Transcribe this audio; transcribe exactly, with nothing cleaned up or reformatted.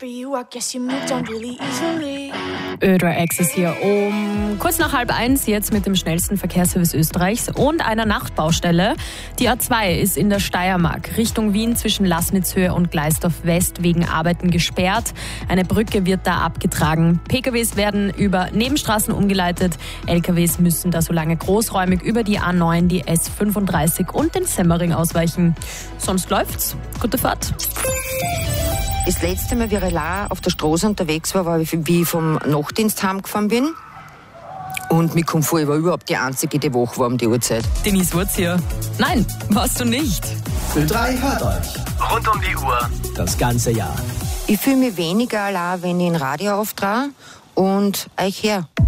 Öder X ist hier um kurz nach halb eins, jetzt mit dem schnellsten Verkehrsservice Österreichs und einer Nachtbaustelle. Die A zwei ist in der Steiermark Richtung Wien zwischen Laßnitzhöhe und Gleisdorf West wegen Arbeiten gesperrt. Eine Brücke wird da abgetragen. P K Ws werden über Nebenstraßen umgeleitet. L K Ws müssen da so lange großräumig über die A neun, die S fünfunddreißig und den Semmering ausweichen. Sonst läuft's. Gute Fahrt. Das letzte Mal, wie ich allein auf der Straße unterwegs war, war wie ich vom Nachtdienst heimgefahren bin. Und mir kommt vor, ich war überhaupt die Einzige, die wach war um die Uhrzeit. Denise Wurz hier. Nein, warst du nicht. Ö drei hört euch. Rund um die Uhr. Das ganze Jahr. Ich fühle mich weniger allein, wenn ich ein Radio auftrage und euch her.